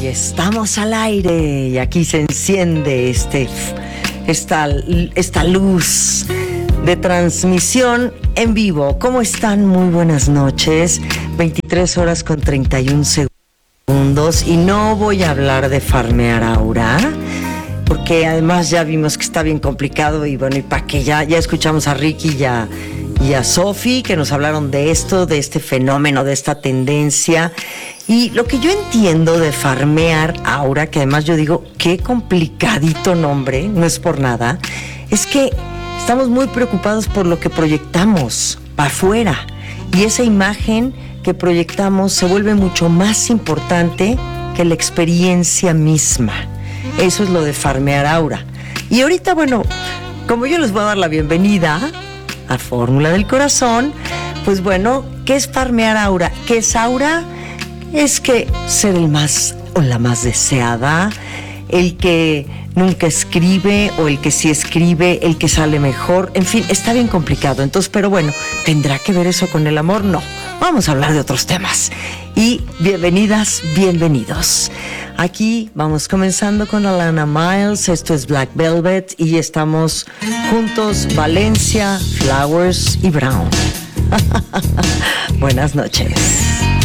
Y estamos al aire y aquí se enciende esta luz de transmisión en vivo. ¿Cómo están? Muy buenas noches. 23 horas con 31 segundos y no voy a hablar de farmear aura, porque además ya vimos que está bien complicado y bueno, y para que ya escuchamos a Ricky y a Sofi que nos hablaron de esto, de este fenómeno, de esta tendencia. Y lo que yo entiendo de farmear aura, que además yo digo, qué complicadito nombre, no es por nada, es que estamos muy preocupados por lo que proyectamos para afuera. Y esa imagen que proyectamos se vuelve mucho más importante que la experiencia misma. Eso es lo de farmear aura. Y ahorita, bueno, como yo les voy a dar la bienvenida a Fórmula del Corazón, pues bueno, ¿qué es farmear aura? ¿Qué es aura? Es que ser el más o la más deseada, el que nunca escribe o el que sí escribe, el que sale mejor, en fin, está bien complicado. Entonces, pero bueno, ¿tendrá que ver eso con el amor? No, vamos a hablar de otros temas. Y bienvenidas, bienvenidos. Aquí vamos comenzando con Alana Miles, esto es Black Velvet y estamos juntos Valencia, Flowers y Brown. Buenas noches.